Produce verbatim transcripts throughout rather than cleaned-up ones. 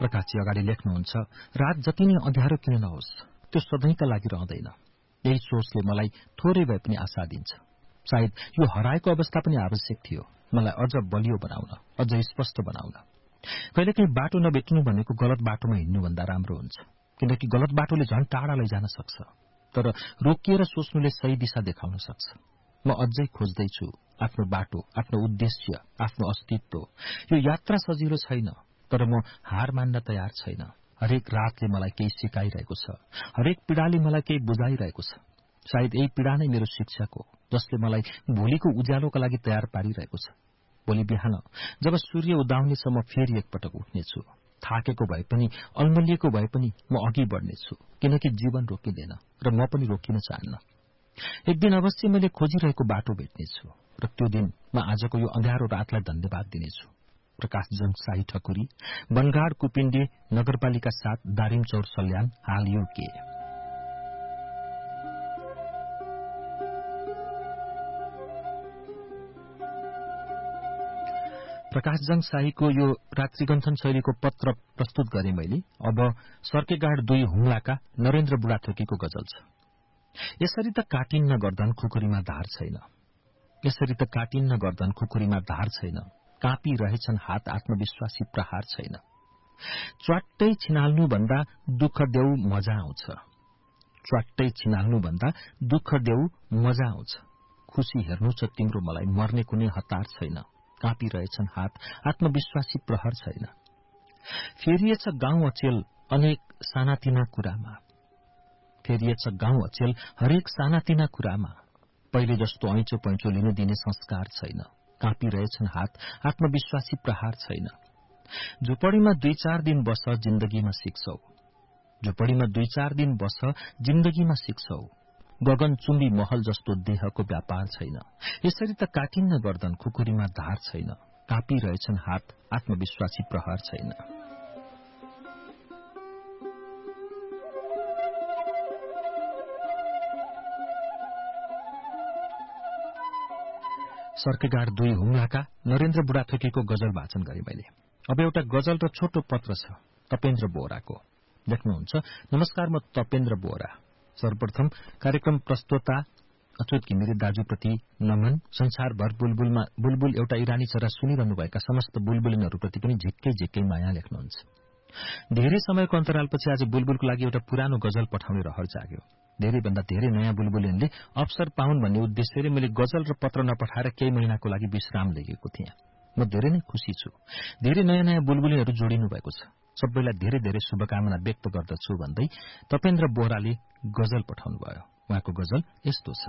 प्रकाशजी अगाडि लेख्नुहुन्छ, रात जति नै अँध्यारो किन नहोस्, त्यो सधैँका लागि रहँदैन। यही सोचले मलाई थोरै भए पनि आशा दिन्छ। सायद यो हराएको अवस्था पनि आवश्यक थियो, मलाई अझ बलियो बनाउन, अझ स्पष्ट बनाउन। कहिलेकाहीँ बाटो नभेट्नु भनेको गलत बाटोमा हिँड्नुभन्दा राम्रो हुन्छ, किनकि गलत बाटोले झन् टाढा लैजान सक्छ, तर रोकिएर सोच्नुले सही दिशा देखाउन सक्छ। म अझै खोज्दैछु आफ्नो बाटो, आफ्नो उद्देश्य, आफ्नो अस्तित्व। यो यात्रा सजिलो छैन, तर म हार मान्न तयार छैन। हरेक रातले मलाई केही सिकाइरहेको छ, हरेक पीडाले मलाई केही बुझाइरहेको छ। सायद यही पीडा नै मेरो शिक्षक हो, जसले मलाई भोलिको उज्यालोका लागि तयार पारिरहेको छ। भोलि बिहान जब सूर्य उदाउनेसम्म फेरि एकपटक उठ्नेछु। थाकेको भए पनि, अल्मलिएको भए पनि म अघि बढ्नेछु, किनकि जीवन रोकिँदैन र म पनि रोकिन चाहन्न। एक दिन अवश्य मैले खोजिरहेको बाटो भेट्नेछु र त्यो दिन म आजको यो अँध्यारो रातलाई धन्यवाद दिनेछु। प्रकाशजङ शाही ठकुरी, बनगाड कुपिण्डी नगरपालिका सात, दारिमचौर, सल्यान, हाल युके। प्रकाशजङ शाहीको यो रात्रिगन्थन शैलीको पत्र प्रस्तुत गरे मैले। अब सर्केगाड दुई हुम्लाका नरेन्द्र बुढाथोकीको गजल छ। यसरी त काटिन्न गर्दन खुकुरीमा धार छैन, यसरी त काटिन्न गर्दन खुकुरीमा धार छैन, कापी रहेछन् हात आत्मविश्वासी प्रहार छैन। च्वाट्टै छिनाल्नु भन्दा दुःख देऊ मजा आउँछ, च्वाट्टै छिनाल्नु भन्दा दुःख देऊ मजा आउँछ। खुशी हेर्नु छ तिम्रो मलाई, मर्ने कुनै हतार छैन, कापी रहेछन् हात आत्मविश्वासी प्रहर छैन। फेरिएछ गाउँ अचेल अनेक सानातिना कुरामा, फेरिएछ गाउँ अचेल हरेक सानातिना कुरामा। पहिले जस्तो ऐँचो पैँचो लिनु दिने संस्कार छैन, कापी रहेछन् हात आत्मविश्वासी प्रहार छैन। झुपडीमा दुई चार दिन बस जिन्दगीमा सिक्छौ, झुपडीमा दुई चार दिन बस जिन्दगीमा सिक्छौ। गगनचुम्बी महल जस्तो देहको व्यापार छैन, यसरी त काटिन्न गर्दन खुकुरीमा धार छैन, कापी रहेछन् हात आत्मविश्वासी प्रहार छैन। सर्केगाड दुई हुम्लाका नरेन्द्र बुढाथोकीको गजल वाचन गरे मैले। अब एउटा गजल र छोटो पत्र छ तपेन्द्र बोहराको। लेख्नुहुन्छ, नमस्कार, म तपेन्द्र बोहरा। सर्वप्रथम कार्यक्रम प्रस्तोता अच्युत घिमिरे दाजुप्रति नमन। संसारभर बुलबुलमा बुलबुल एउटा इरानी चरा सुनिरहनुभएका समस्त बुलबुलिनहरूप्रति पनि झिक्कै झिक्कै माया लेख्नुहुन्छ। धेरै समयको अन्तरालपछि आज बुलबुलको लागि एउटा पुरानो गजल पठाउने रहर जाग्यो। धेरैभन्दा धेरै नयाँ बुलबुलिनले अवसर पाउन् भन्ने उद्देश्यले मैले गजल र पत्र नपठाएर केही महिनाको लागि विश्राम लिएको थिएँ। म धेरै नै खुशी छु। धेरै नयाँ नयाँ बुलबुलिनहरू जोडिनु भएको छ। सबैलाई धेरै धेरै शुभकामना व्यक्त गर्दछु भन्दै तपेन्द्र बोहराले गजल पठाउनु भयो। उहाँको गजल यस्तो छ।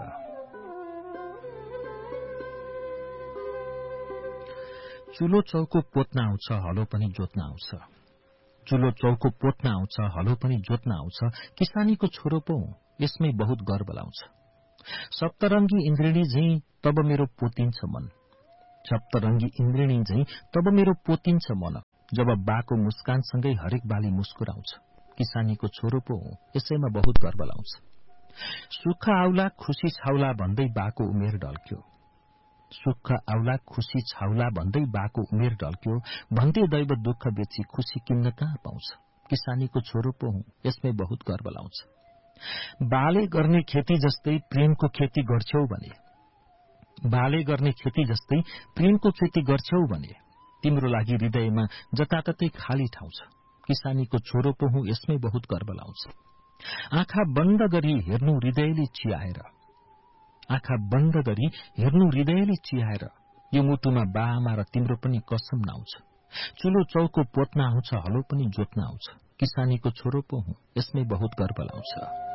चुलो चौको पोत्न आउँछ, हलो पनि जोत्न आउँछ, चुलो चौको पोत्न आउँछ, हलो पनि जोत्न आउँछ, किसानीको छोरो पो हुँ, यसमै बहुत गर्व लाउँछ। सप्तरङ्गी इन्द्रिणी झैं तब मेरो पोतिन्छ मन, सप्तरङ्गी इन्द्रिणी झैं तब मेरो पोतिन्छ मन। जब बाको मुस्कानसँगै हरेक बाली मुस्कुराउँछ, किसानीको छोरो पो हुँ, यसैमा बहुत गर्व लाउँछ। सुख आउला खुशी छाउला भन्दै बाको उमेर ढल्क्यो, सुख आउला खुशी छाउला भन्दै बाको उमेर ढल्क्यो, भन्दै दैव दुःख बेची खुशी किन्न कहाँ पाउँछ, किसानीको छोरो पो हुँ, यसमै बहुत गर्व लाउँछ। बाले गर्ने खेती जस्तै प्रेमको खेती गर्छौ भने, बाले गर्ने खेती जस्तै प्रेमको खेती गर्छौ भने, तिम्रो लागि हृदयमा जताततै खाली ठाउँ छ, किसानीको छोरो पो हुँ, यसमै बहुत गर्व लाउँछ। आँखा बन्द गरी हेर्नु हृदयले चियाएर, आँखा बन्द गरी हेर्नु हृदयले चियाएर, यो मुटुमा बाआमा र तिम्रो पनि कसम नआउँछ। चुलो चौको पोत्न आउँछ, हलो पनि जोत्न आउँछ, किसानीको छोरो पो हुँ, यसमै बहुत गर्व लाउँछ।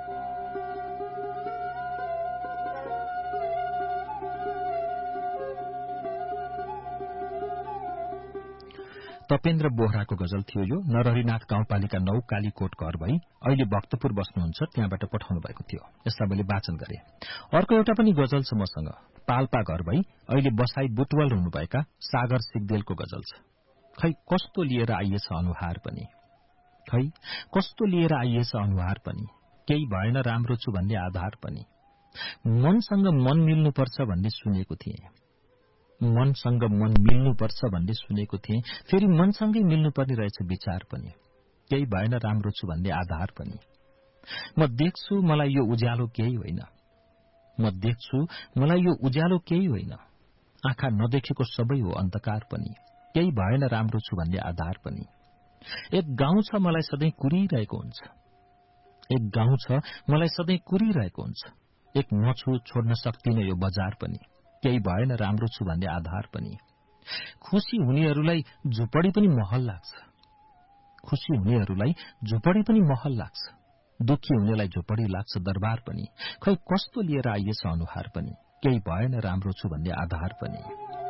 तपेन्द्र बोहराको गजल थियो यो। नरहरिनाथ गाउँपालिका नौ कालीकोट घर भई अहिले भक्तपुर बस्नुहुन्छ, त्यहाँबाट पठाउनु भएको थियो। यसलाई मैले वाचन गरे। अर्को एउटा पनि गजल छ मसँग। पाल्पा घर भई अहिले बसाई बुटवल हुनुभएका सागर सिगदेलको गजल छ। खै कस्तो लिएर आइएछ अनुहार पनि, खै कस्तो लिएर आइएछ अनुहार पनि, केही भएन राम्रो छु भन्ने आधार पनि। मनसँग मन मिल्नुपर्छ भन्ने सुनेको थिएँ, मनसँग मन मिल्नुपर्छ भन्ने सुनेको थिएँ, फेरि मनसँगै मिल्नुपर्ने रहेछ विचार पनि। केही भएन राम्रो छु भन्ने आधार पनि। म देख्छु मलाई यो उज्यालो केही होइन, म देख्छु मलाई यो उज्यालो केही होइन, आँखा नदेखेको सबै हो अन्धकार पनि, केही भएन राम्रो छु भन्ने आधार पनि। एक गाउँ छ मलाई सधैँ कुरिरहेको हुन्छ, एक गाउँ छ मलाई सधैँ कुरिरहेको हुन्छ, एक म छु छोड्न सक्दिन यो बजार पनि, केही भएन राम्रो छु भन्ने आधार पनि। खुशी हुनेहरूलाई झुपडी पनि महल लाग्छ, खुशी हुनेहरूलाई झुपडी पनि महल लाग्छ, दुखी हुनेलाई झुपडी लाग्छ दरबार पनि, खै कस्तो लिएर आइएछ अनुहार पनि, केही भएन राम्रो छु भन्ने आधार पनि।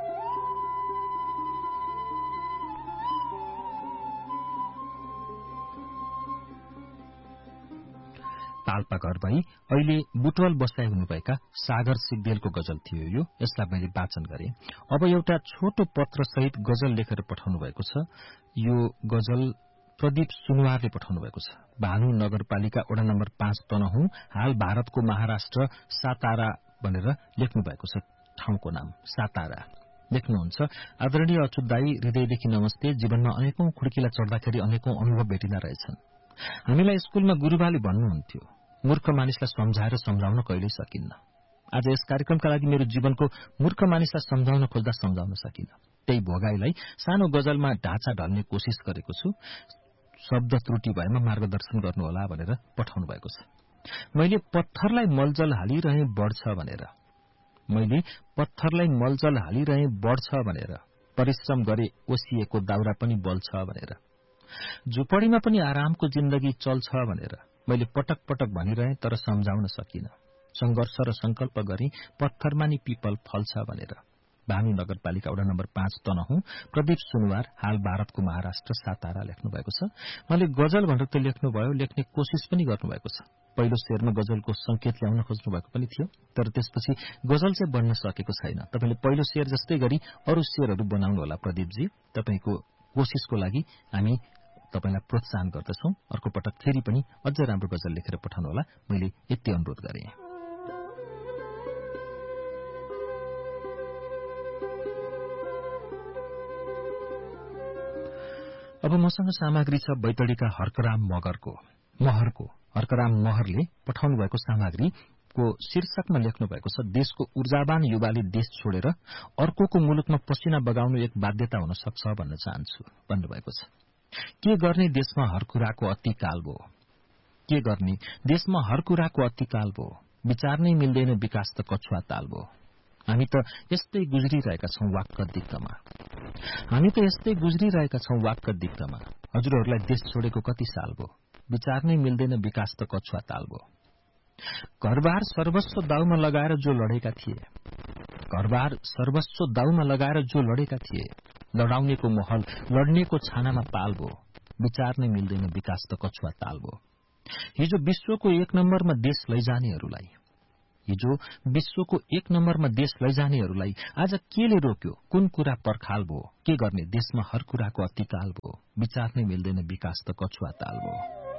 पाल्पा घर भई अहिले बुटवल बसाइ हुनुभएका सागर सिग्देलको गजल थियो यो। यसलाई मैले वाचन गरे। अब एउटा छोटो पत्र सहित गजल लेखेर पठाउनु भएको छ। यो गजल प्रदीप सुनवारले पठाउनु भएको छ। भानु नगरपालिका वडा नम्बर पाँच तनहुँ, हाल भारतको महाराष्ट्र सातारा भनेर लेख्नु भएको छ। ठाउँको नाम सातारा लेख्नुहुन्छ। आदरणीय अच्युत दाई, हृदयदेखि नमस्ते। जीवनमा अनेकौं खुड्किला चढ्दाखेरि अनेकौं अनुभव भेटिँदा रहेछन्। हामीलाई स्कूलमा गुरुबाले भन्नुहुन्थ्यो, मूर्ख मानिसलाई सम्झाएर सम्झाउन कहिल्यै सकिन्न। आज यस कार्यक्रमका लागि मेरो जीवनको मूर्ख मानिसलाई सम्झाउन खोज्दा सम्झाउन सकिन। त्यही भोगाईलाई सानो गजलमा ढाँचा ढल्ने कोसिस गरेको छु। शब्द त्रुटि भएमा मार्गदर्शन गर्नुहोला भनेर पठाउनु भएको छ। मैले पत्थरलाई मलजल हालिरहे बढ्छ भनेर, मैले पत्थरलाई मलजल हालिरहे बढ्छ भनेर, परिश्रम गरे ओसिएको दाउरा पनि बल्छ भनेर, झुपडीमा पनि आरामको जिन्दगी चल्छ भनेर मैले पटक पटक भनिरहे तर सम्झाउन सकिन। संघर्ष र संकल्प गरी पत्थरमा नि पिपल फल्छ भनेर। भानु नगरपालिका वडा नम्बर पाँच तनहुँ, प्रदीप सुनवार, हाल भारतको महाराष्ट्र सातारा लेख्नु भएको छ। मैले गजल भनेर त लेख्नुभयो, लेख्ने कोसिस पनि गर्नुभएको छ। पहिलो शेरमा गजलको संकेत ल्याउन खोज्नु भएको पनि थियो, तर त्यसपछि गजल चाहिँ बन्न सकेको छैन। तपाईले पहिलो शेर जस्तै गरी अरू शेरहरू बनाउनु होला प्रदीपजी। तपाईको कोसिसको लागि हामी तपाईलाई प्रोत्साहन गर्दछौं। अर्को पटक फेरि पनि अझ राम्रो गजल लेखेर पठाउनु होला, मैले यति अनुरोध गरे। अब मसँग सामग्री छ बैतडीका हर्कराम मगरको महरको। हर्कराम महरले पठाउनु भएको सामग्रीको शीर्षकमा लेख्नु भएको छ, देशको ऊर्जावान युवाले देश छोडेर अर्कोको मुलुकमा पसिना बगाउनु एक बाध्यता हुन सक्छ भन्न चाहन्छु भन्नुभएको छ। के गर्ने देशमा हर कुराको अति काल भो, के गर्ने देशमा हर कुराको अति काल भो, विचार नै मिल्दैन विकास त कछुवा ताल भो। हामी त यस्तै गुज्रिरहेका छौं वाक्क दिक्कमा, हामी त यस्तै गुज्रिरहेका छौं वाक्क दिक्कमा। हजुरहरूलाई देश छोडेको कति साल भो, विचार नै मिल्दैन विकास त कछुवा ताल भो। घरबार सर्वस्व दाउमा लगाएर जो लडेका थिए, घरबार सर्वस्व दाउमा लगाएर जो लडेका थिए, लडाउनेको महल लड्नेको छानामा पाल भो, विचार नै मिल्दैन विकास त कछुवा ताल भो। हिजो विश्वको एक नम्बरमा देश लैजानेहरूलाई, हिजो विश्वको एक नम्बरमा देश लैजानेहरूलाई आज केले रोक्यो, कुन कुरा पर्खाल भो, के गर्ने देशमा हर कुराको अतिकाल भो, विचार नै मिल्दैन विकास त कछुवा ताल भो।